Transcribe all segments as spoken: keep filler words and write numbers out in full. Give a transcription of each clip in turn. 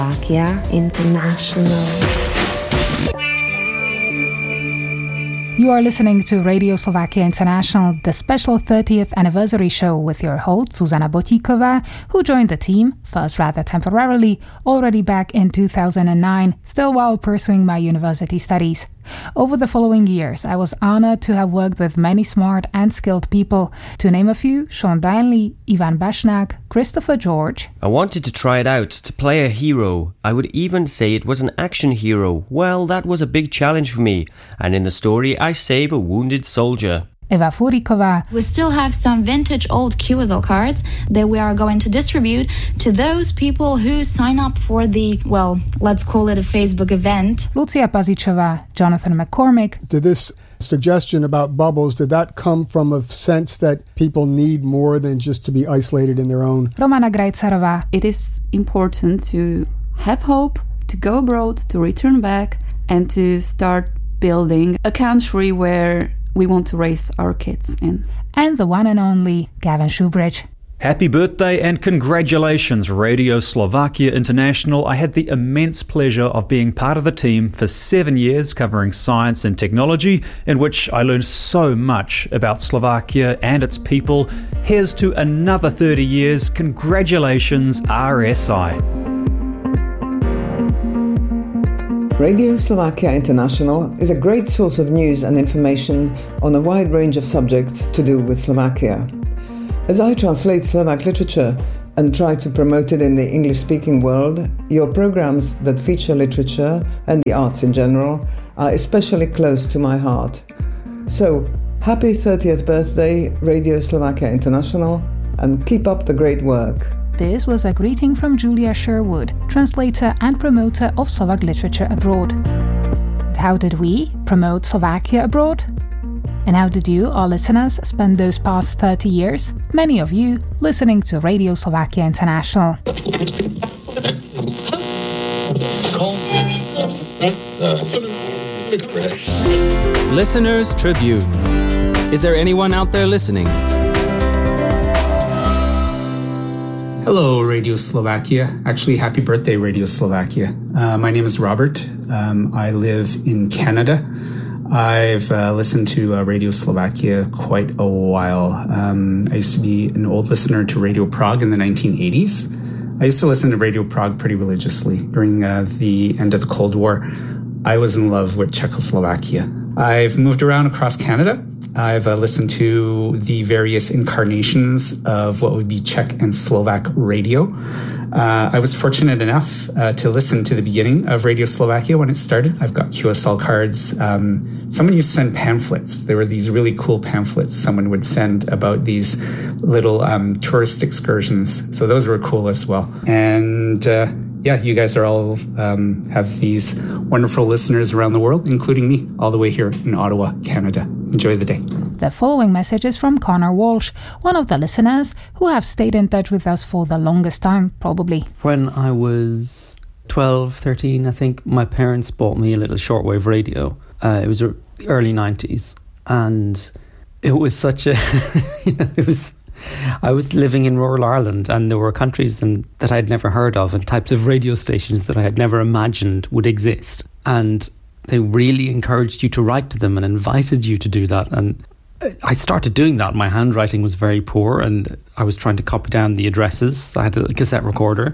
Slovakia International. You are listening to Radio Slovakia International, the special thirtieth anniversary show with your host, Zuzana Botíková, who joined the team, first rather temporarily, already back in two thousand nine, still while pursuing my university studies. Over the following years, I was honored to have worked with many smart and skilled people. To name a few, Sean Dyneley, Ivan Bashnak, Christopher George. I wanted to try it out, to play a hero. I would even say it was an action hero. Well, that was a big challenge for me. And in the story, I save a wounded soldier. Eva Furiková. We still have some vintage old Q S L cards that we are going to distribute to those people who sign up for the, well, let's call it a Facebook event. Lucia Pazičová, Jonathan McCormick. Did this suggestion about bubbles, did that come from a sense that people need more than just to be isolated in their own? Romana Grajcarová. It is important to have hope, to go abroad, to return back, and to start building a country where we want to raise our kids in. And the one and only Gavin Shoebridge. Happy birthday and congratulations, Radio Slovakia International. I had the immense pleasure of being part of the team for seven years covering science and technology, in which I learned so much about Slovakia and its people. Here's to another thirty years. Congratulations, R S I. Radio Slovakia International is a great source of news and information on a wide range of subjects to do with Slovakia. As I translate Slovak literature and try to promote it in the English-speaking world, your programs that feature literature and the arts in general are especially close to my heart. So, happy thirtieth birthday, Radio Slovakia International, and keep up the great work. This was a greeting from Julia Sherwood, translator and promoter of Slovak literature abroad. How did we promote Slovakia abroad? And how did you, our listeners, spend those past thirty years? Many of you listening to Radio Slovakia International. Listeners Tribune. Is there anyone out there listening? Hello, Radio Slovakia. Actually, happy birthday, Radio Slovakia. Uh, my name is Robert. Um, I live in Canada. I've uh, listened to uh, Radio Slovakia quite a while. Um, I used to be an old listener to Radio Prague in the nineteen eighties. I used to listen to Radio Prague pretty religiously during uh, the end of the Cold War. I was in love with Czechoslovakia. I've moved around across Canada. I've uh, listened to the various incarnations of what would be Czech and Slovak radio. Uh, I was fortunate enough uh, to listen to the beginning of Radio Slovakia when it started. I've got Q S L cards. Um, someone used to send pamphlets. There were these really cool pamphlets someone would send about these little um, tourist excursions. So those were cool as well. And uh, yeah, you guys are all um, have these wonderful listeners around the world, including me, all the way here in Ottawa, Canada. Enjoy the day. The following message is from Connor Walsh, one of the listeners who have stayed in touch with us for the longest time, probably. When I was twelve, thirteen, I think, my parents bought me a little shortwave radio. Uh, it was the early nineties, and it was such a, you know, it was, I was living in rural Ireland, and there were countries and, that I'd never heard of, and types of radio stations that I had never imagined would exist. And they really encouraged you to write to them and invited you to do that. And I started doing that. My handwriting was very poor, and I was trying to copy down the addresses. I had a cassette recorder,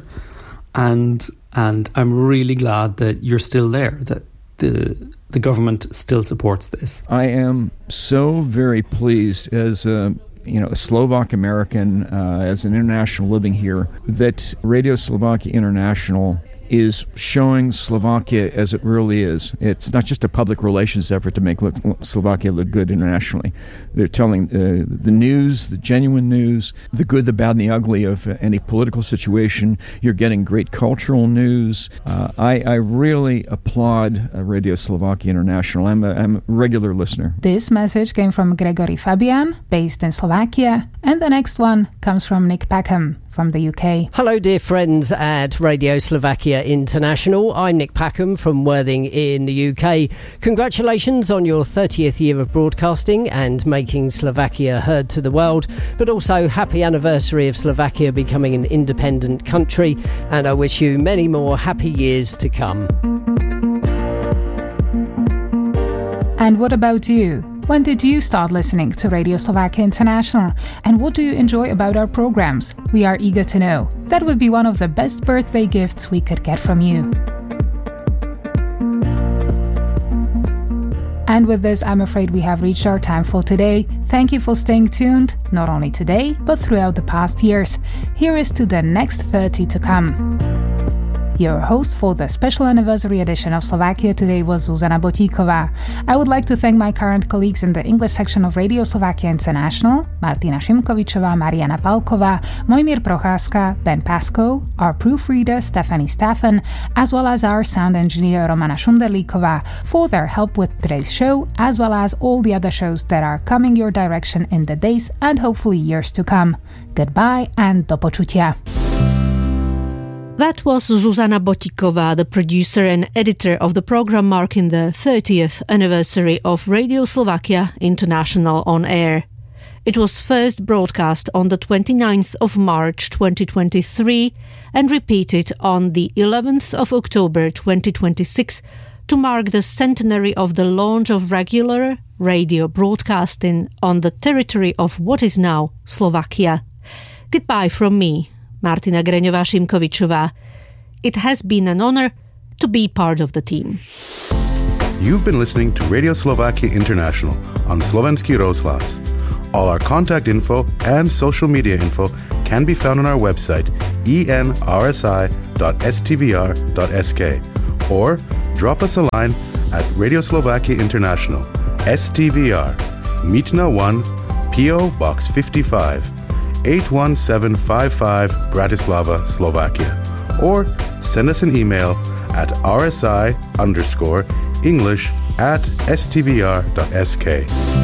and and I'm really glad that you're still there, that the the government still supports this. I am so very pleased as a you know a Slovak American, uh, as an international living here, that Radio Slovakia International is showing Slovakia as it really is. It's not just a public relations effort to make look, Slovakia look good internationally. They're telling uh, the news, the genuine news, the good, the bad, and the ugly of uh, any political situation. You're getting great cultural news. Uh, I, I really applaud uh, Radio Slovakia International. I'm a, I'm a regular listener. This message came from Gregory Fabian, based in Slovakia, and the next one comes from Nick Peckham from the U K. Hello, dear friends at Radio Slovakia International. I'm Nick Packham from Worthing in the U K. Congratulations on your thirtieth year of broadcasting and making Slovakia heard to the world, but also happy anniversary of Slovakia becoming an independent country, and I wish you many more happy years to come. And what about you? When did you start listening to Radio Slovakia International? And what do you enjoy about our programs? We are eager to know. That would be one of the best birthday gifts we could get from you. And with this, I'm afraid we have reached our time for today. Thank you for staying tuned, not only today, but throughout the past years. Here is to the next thirty to come. Your host for the special anniversary edition of Slovakia Today was Zuzana Botíková. I would like to thank my current colleagues in the English section of Radio Slovakia International, Martina Šimkovičová, Mariana Palková, Mojmír Procházka, Ben Pascoe, our proofreader Stephanie Staffen, as well as our sound engineer Romana Šunderlíková for their help with today's show, as well as all the other shows that are coming your direction in the days and hopefully years to come. Goodbye and do počutia. That was Zuzana Botíková, the producer and editor of the program marking the thirtieth anniversary of Radio Slovakia International on air. It was first broadcast on the twenty-ninth of March twenty twenty-three and repeated on the eleventh of October twenty twenty-six to mark the centenary of the launch of regular radio broadcasting on the territory of what is now Slovakia. Goodbye from me, Martina Greňová-Šimkovičová. It has been an honor to be part of the team. You've been listening to Radio Slovakia International on Slovenský rozhlas. All our contact info and social media info can be found on our website e n r s i dot s t v r dot s k or drop us a line at Radio Slovakia International, S T V R, Mítna one, P O Box fifty-five, eight one seven five five, Bratislava, Slovakia. Or send us an email at rsi underscore English at s t v r dot s k.